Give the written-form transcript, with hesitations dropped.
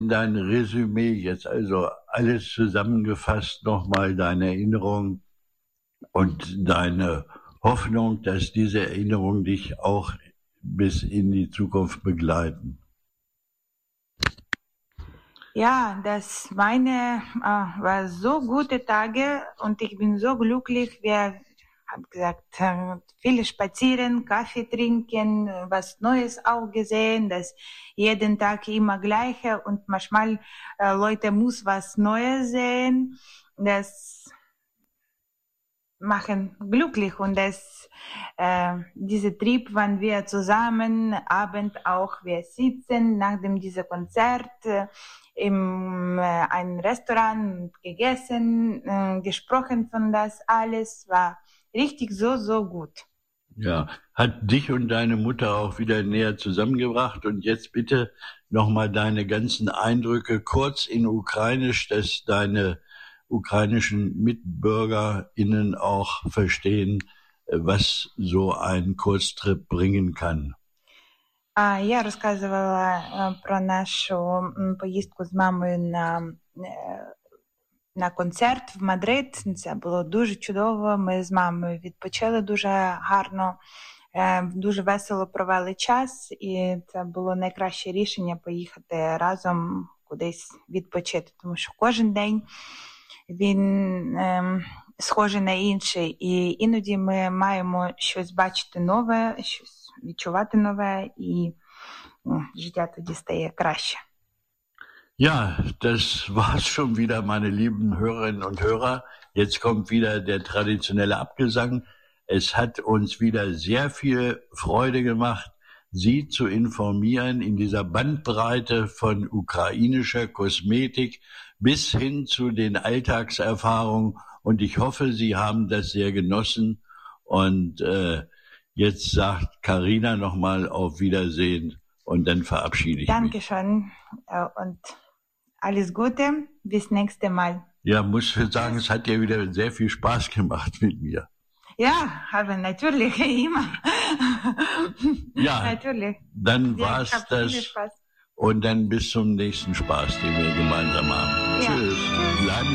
dein Resümee jetzt also alles zusammengefasst, nochmal deine Erinnerung und deine Hoffnung, dass diese Erinnerungen dich auch bis in die Zukunft begleiten. Ja, das meine war so gute Tage und ich bin so glücklich. Wir haben gesagt, viele spazieren, Kaffee trinken, was Neues auch gesehen, das jeden Tag immer gleiche und manchmal Leute muss was Neues sehen. Das machen glücklich und diese Trip, wenn wir zusammen Abend auch wir sitzen nach diesem Konzert in einem Restaurant gegessen, gesprochen von das alles war richtig so gut. Ja, hat dich und deine Mutter auch wieder näher zusammengebracht. Und jetzt bitte nochmal deine ganzen Eindrücke kurz in Ukrainisch, dass deine ukrainischen MitbürgerInnen auch verstehen, was so ein Kurztrip bringen kann. Я розказувала про нашу поїздку з мамою на концерт в Мадрид. Це було дуже чудово. Ми з мамою відпочили дуже гарно, дуже весело провели час, і це було найкраще рішення поїхати разом кудись відпочити, тому що кожен день він схожий на інший, і іноді ми маємо щось бачити нове, щось відчувати нове, і життя тоді стає краще. Ja, das war's schon wieder, meine lieben Hörerinnen und Hörer. Jetzt kommt wieder der traditionelle Abgesang. Es hat uns wieder sehr viel Freude gemacht, Sie zu informieren in dieser Bandbreite von ukrainischer Kosmetik bis hin zu den Alltagserfahrungen. Und ich hoffe, Sie haben das sehr genossen. Und jetzt sagt Carina nochmal auf Wiedersehen und dann verabschiede ich mich. Dankeschön und alles Gute, bis nächste Mal. Ja, muss ich sagen, es hat ja wieder sehr viel Spaß gemacht mit mir. Ja, aber natürlich, immer. Ja, natürlich. Dann war's das. Und dann bis zum nächsten Spaß, den wir gemeinsam haben. Ja. Tschüss.